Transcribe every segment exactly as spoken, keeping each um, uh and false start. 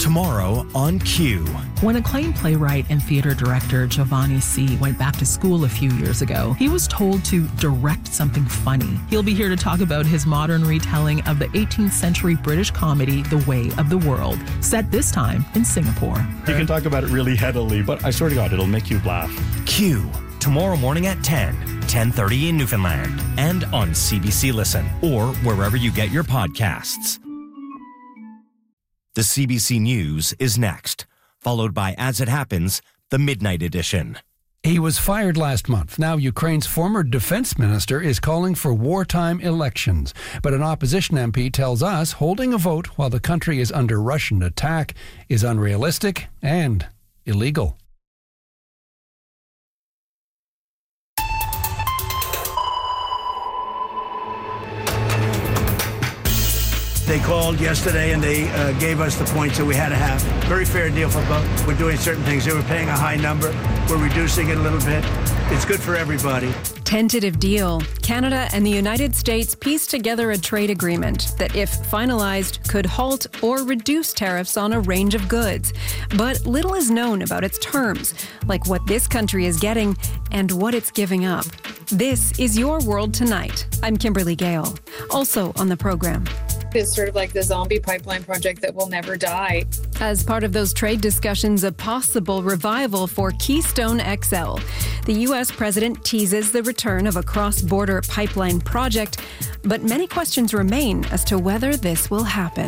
tomorrow on Q. When acclaimed playwright and theater director Giovanni C. went back to school a few years ago, he was told to direct something funny. He'll be here to talk about his modern retelling of the eighteenth century British comedy The Way of the World, set this time in Singapore. You can talk about it really headily, but I swear to God, it'll make you laugh. Q, tomorrow morning at ten, ten thirty in Newfoundland, and on C B C Listen, or wherever you get your podcasts. The C B C News is next, followed by As It Happens, the Midnight Edition. He was fired last month. Now Ukraine's former defense minister is calling for wartime elections. But an opposition M P tells us holding a vote while the country is under Russian attack is unrealistic and illegal. They called yesterday and they uh, gave us the points that we had to have. Very fair deal for both. We're doing certain things. They were paying a high number. We're reducing it a little bit. It's good for everybody. Tentative deal. Canada and the United States pieced together a trade agreement that, if finalized, could halt or reduce tariffs on a range of goods. But little is known about its terms, like what this country is getting and what it's giving up. This is Your World Tonight. I'm Kimberly Gale. Also on the program. It's sort of like the zombie pipeline project that will never die. As part of those trade discussions, a possible revival for Keystone X L. The U S president teases the return of a cross-border pipeline project, but many questions remain as to whether this will happen.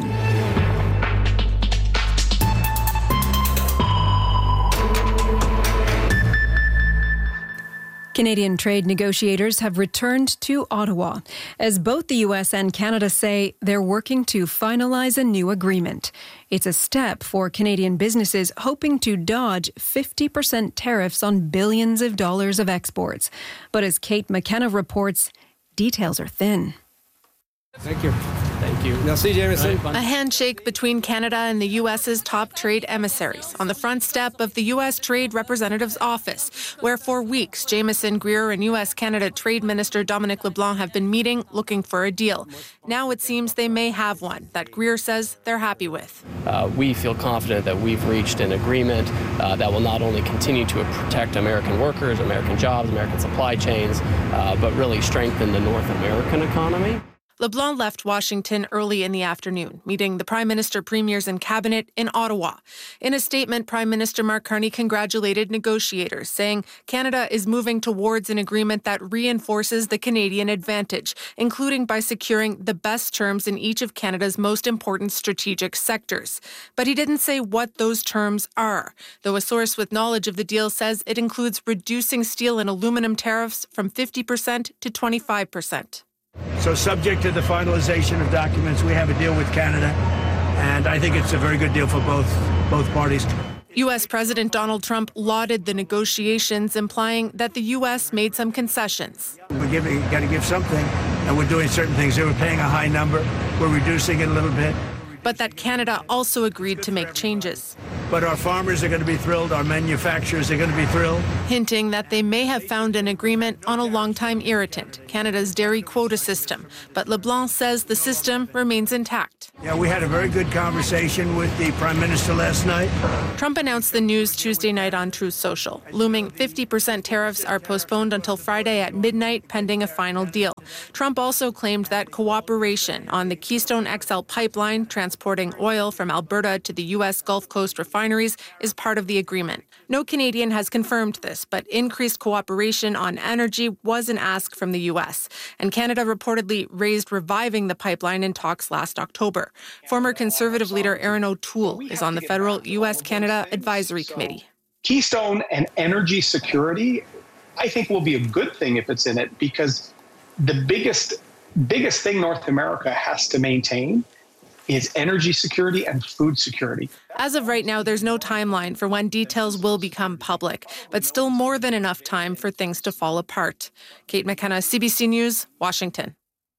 Canadian trade negotiators have returned to Ottawa, as both the U S and Canada say they're working to finalize a new agreement. It's a step for Canadian businesses hoping to dodge fifty percent tariffs on billions of dollars of exports. But as Kate McKenna reports, details are thin. Thank you. Thank you. Merci, Jameson. A handshake between Canada and the U S's top trade emissaries on the front step of the U S Trade Representative's office, where for weeks Jameson, Greer, and U S-Canada Trade Minister Dominic LeBlanc have been meeting, looking for a deal. Now it seems they may have one that Greer says they're happy with. Uh, we feel confident that we've reached an agreement uh, that will not only continue to protect American workers, American jobs, American supply chains, uh, but really strengthen the North American economy. LeBlanc left Washington early in the afternoon, meeting the Prime Minister, Premiers and Cabinet in Ottawa. In a statement, Prime Minister Mark Carney congratulated negotiators, saying Canada is moving towards an agreement that reinforces the Canadian advantage, including by securing the best terms in each of Canada's most important strategic sectors. But he didn't say what those terms are, though a source with knowledge of the deal says it includes reducing steel and aluminum tariffs from fifty percent to twenty-five percent. So subject to the finalization of documents, we have a deal with Canada, and I think it's a very good deal for both both parties. U S President Donald Trump lauded the negotiations, implying that the U S made some concessions. We're giving, got to give something, and we're doing certain things. They were paying a high number. We're reducing it a little bit. But that Canada also agreed to make changes. But our farmers are going to be thrilled. Our manufacturers are going to be thrilled. Hinting that they may have found an agreement on a longtime irritant, Canada's dairy quota system. But LeBlanc says the system remains intact. Yeah, we had a very good conversation with the Prime Minister last night. Trump announced the news Tuesday night on Truth Social. Looming fifty percent tariffs are postponed until Friday at midnight, pending a final deal. Trump also claimed that cooperation on the Keystone X L pipeline, transporting oil from Alberta to the U S Gulf Coast refineries, is part of the agreement. No Canadian has confirmed this, but increased cooperation on energy was an ask from the U S. And Canada reportedly raised reviving the pipeline in talks last October. Former Conservative leader Erin O'Toole is on the federal U S-Canada Advisory Committee. Keystone and energy security, I think, will be a good thing if it's in it, because the biggest, biggest thing North America has to maintain is energy security and food security. As of right now, there's no timeline for when details will become public, but still more than enough time for things to fall apart. Kate McKenna, C B C News, Washington.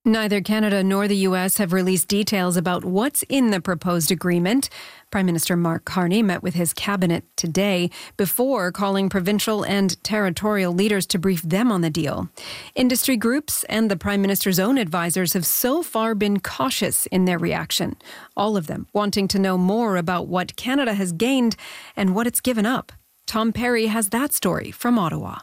Neither Canada nor the U S have released details about what's in the proposed agreement. Prime Minister Mark Carney met with his cabinet today before calling provincial and territorial leaders to brief them on the deal. Industry groups and the Prime Minister's own advisors have so far been cautious in their reaction, all of them wanting to know more about what Canada has gained and what it's given up. Tom Perry has that story from Ottawa.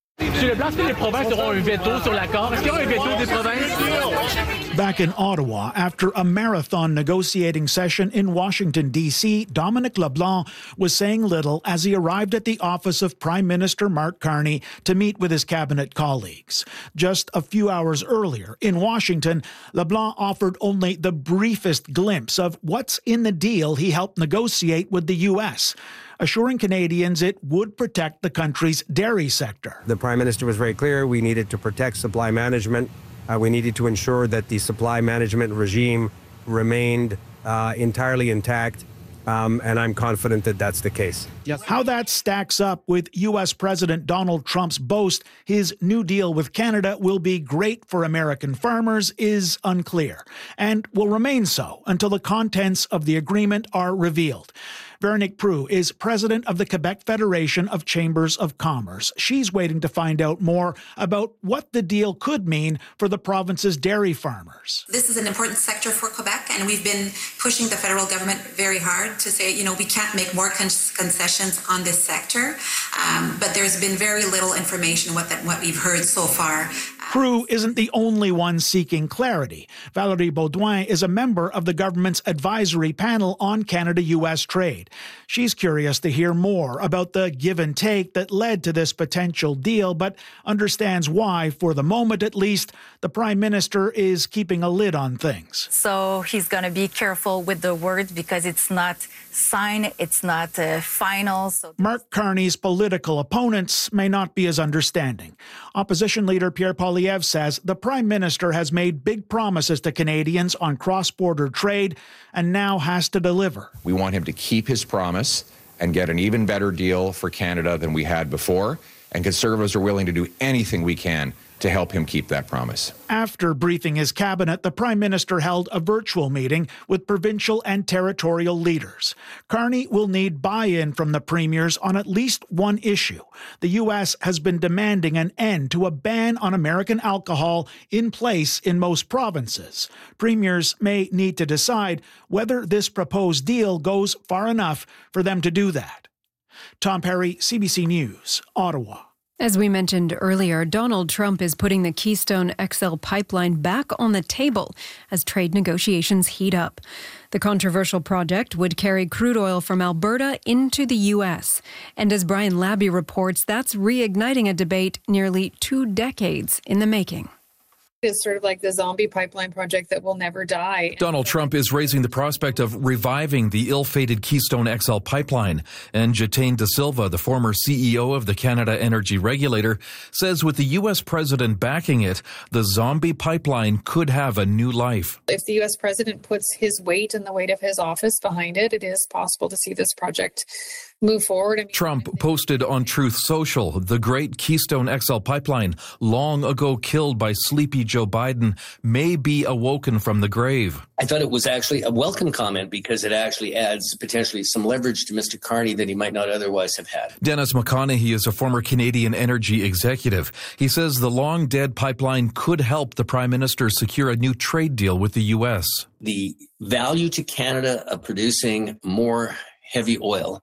Back in Ottawa, after a marathon negotiating session in Washington, D C, Dominic LeBlanc was saying little as he arrived at the office of Prime Minister Mark Carney to meet with his cabinet colleagues. Just a few hours earlier, in Washington, LeBlanc offered only the briefest glimpse of what's in the deal he helped negotiate with the U S, assuring Canadians it would protect the country's dairy sector. The Prime Minister was very clear. We needed to protect supply management. Uh, we needed to ensure that the supply management regime remained uh, entirely intact. Um, and I'm confident that that's the case. Yes. How that stacks up with U S President Donald Trump's boast his new deal with Canada will be great for American farmers is unclear, and will remain so until the contents of the agreement are revealed. Véronique Proulx is president of the Quebec Federation of Chambers of Commerce. She's waiting to find out more about what the deal could mean for the province's dairy farmers. This is an important sector for Quebec, and we've been pushing the federal government very hard to say, you know, we can't make more con- concessions on this sector. Um, but there's been very little information what that what we've heard so far. Proulx isn't the only one seeking clarity. Valérie Beaudoin is a member of the government's advisory panel on Canada-U S trade. She's curious to hear more about the give and take that led to this potential deal, but understands why, for the moment at least, the Prime Minister is keeping a lid on things. So he's going to be careful with the words because it's not signed, it's not uh, final. So Mark Carney's political opponents may not be as understanding. Opposition leader Pierre Poilievre says the Prime Minister has made big promises to Canadians on cross-border trade and now has to deliver. We want him to keep his promise and get an even better deal for Canada than we had before, and Conservatives are willing to do anything we can to help him keep that promise. After briefing his cabinet, the Prime Minister held a virtual meeting with provincial and territorial leaders. Carney will need buy-in from the premiers on at least one issue. The U S has been demanding an end to a ban on American alcohol in place in most provinces. Premiers may need to decide whether this proposed deal goes far enough for them to do that. Tom Perry, C B C News, Ottawa. As we mentioned earlier, Donald Trump is putting the Keystone X L pipeline back on the table as trade negotiations heat up. The controversial project would carry crude oil from Alberta into the U S. And as Brian Labby reports, that's reigniting a debate nearly two decades in the making. It's sort of like the zombie pipeline project that will never die. Donald Trump is raising the prospect of reviving the ill-fated Keystone X L pipeline. And Jatane De Silva, the former C E O of the Canada Energy Regulator, says with the U S president backing it, the zombie pipeline could have a new life. If the U S president puts his weight and the weight of his office behind it, it is possible to see this project move forward. I mean, Trump posted on Truth Social, the great Keystone X L pipeline, long ago killed by sleepy Joe Biden, may be awoken from the grave. I thought it was actually a welcome comment because it actually adds potentially some leverage to Mister Carney that he might not otherwise have had. Dennis McConaughey is a former Canadian energy executive. He says the long-dead pipeline could help the Prime Minister secure a new trade deal with the U S. The value to Canada of producing more heavy oil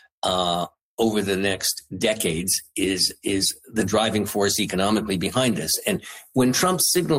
Uh, over the next decades is is the driving force economically behind this. And when Trump signaled